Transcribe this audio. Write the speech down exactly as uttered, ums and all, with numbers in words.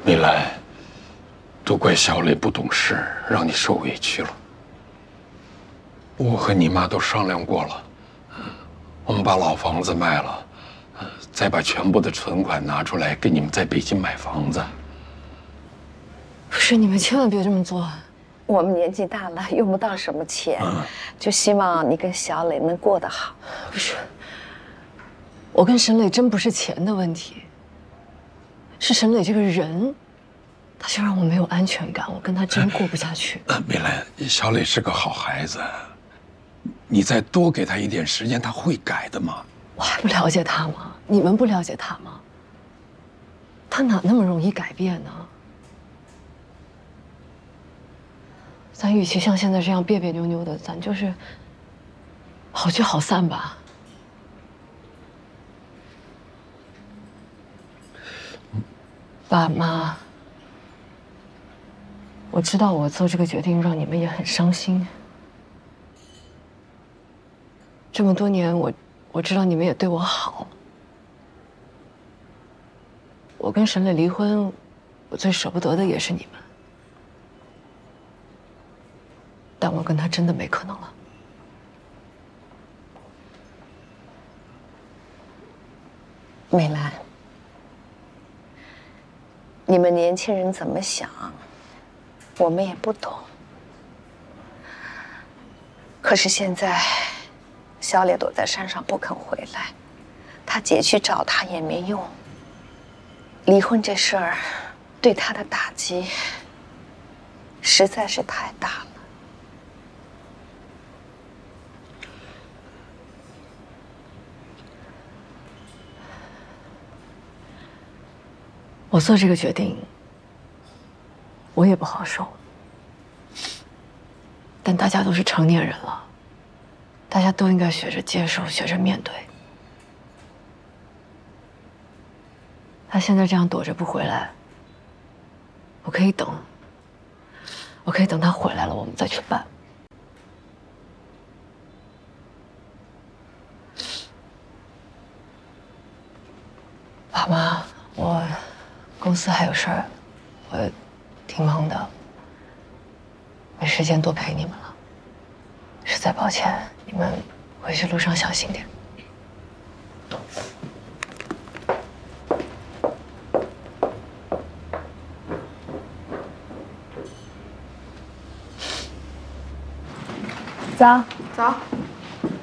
米兰，都怪小磊不懂事，让你受委屈了。我和你妈都商量过了，我们把老房子卖了，再把全部的存款拿出来给你们在北京买房子。 不是，你们千万别这么做。 我们年纪大了，用不到什么钱，嗯、就希望你跟小磊能过得好。 不是，我跟沈磊真不是钱的问题，是沈磊这个人，他就让我没有安全感，我跟他真过不下去。 呃，米兰，小磊是个好孩子，你再多给他一点时间，他会改的嘛。 我还不了解他吗？你们不了解他吗？他哪那么容易改变呢？咱与其像现在这样别别扭扭的，咱就是好聚好散吧。爸妈，我知道我做这个决定让你们也很伤心。这么多年，我我知道你们也对我好。我跟沈磊离婚，我最舍不得的也是你们。但我跟他真的没可能了。 美兰，你们年轻人怎么想，我们也不懂。可是现在，小磊躲在山上不肯回来，他姐去找他也没用。离婚这事儿，对他的打击实在是太大了。 我做这个决定，我也不好受。但大家都是成年人了，大家都应该学着接受，学着面对。他现在这样躲着不回来，我可以等，我可以等他回来了，我们再去办。爸妈，我公司还有事儿，我挺忙的，没时间多陪你们了，实在抱歉。你们回去路上小心点。 走， 走。